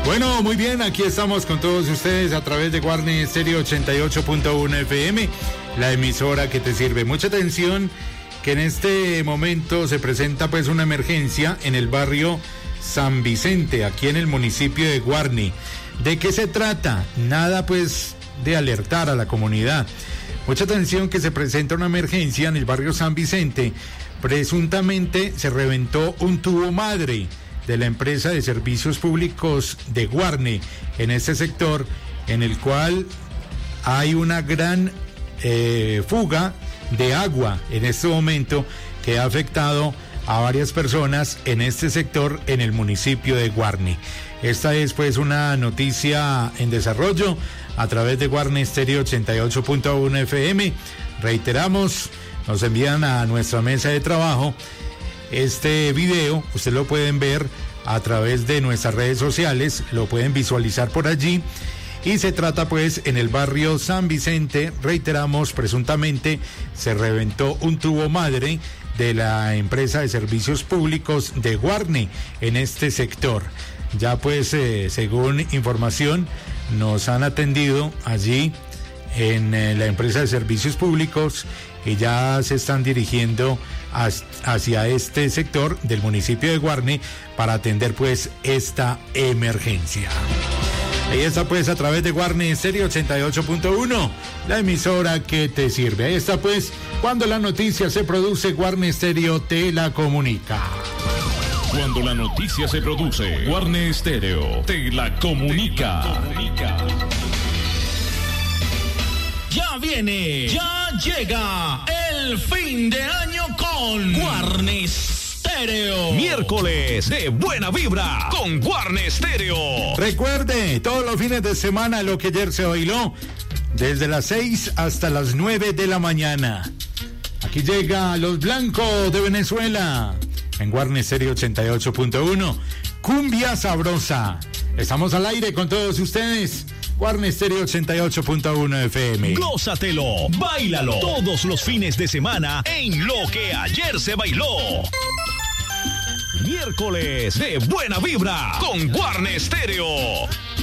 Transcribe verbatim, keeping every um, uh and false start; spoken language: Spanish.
Bueno, muy bien, aquí estamos con todos ustedes a través de Guarne Stereo ochenta y ocho punto uno F M, la emisora que te sirve. Mucha atención, que en este momento se presenta pues una emergencia en el barrio San Vicente, aquí en el municipio de Guarne. ¿De qué se trata? Nada pues de alertar a la comunidad. Mucha atención, que se presenta una emergencia en el barrio San Vicente. Presuntamente se reventó un tubo madre de la empresa de servicios públicos de Guarne, en este sector, en el cual hay una gran eh, fuga de agua en este momento, que ha afectado a varias personas en este sector en el municipio de Guarne. Esta es pues una noticia en desarrollo a través de Guarne Stereo ochenta y ocho punto uno F M. Reiteramos, nos envían a nuestra mesa de trabajo este video. Usted lo pueden ver a través de nuestras redes sociales, lo pueden visualizar por allí. Y se trata pues en el barrio San Vicente, reiteramos, presuntamente se reventó un tubo madre de la empresa de servicios públicos de Guarne en este sector. Ya pues eh, según información nos han atendido allí en eh, la empresa de servicios públicos, y ya se están dirigiendo hacia este sector del municipio de Guarne para atender pues esta emergencia. Ahí está pues a través de Guarne Stereo ochenta y ocho punto uno, la emisora que te sirve. Ahí está pues, cuando la noticia se produce, Guarne Stereo te la comunica. Cuando la noticia se produce, Guarne Stereo te la comunica. Te la comunica. Ya viene, ya llega el fin de año con Guarne Stereo. Miércoles de buena vibra con Guarne Stereo. Recuerde, todos los fines de semana lo que ayer se bailó, desde las seis hasta las nueve de la mañana. Aquí llega Los Blancos de Venezuela en Guarne Stereo ochenta y ocho punto uno. Cumbia sabrosa. Estamos al aire con todos ustedes. Guarne Stereo ochenta y ocho punto uno F M. Gózatelo, báilalo todos los fines de semana en Lo que ayer se bailó. Miércoles de buena vibra con Guarne Stereo.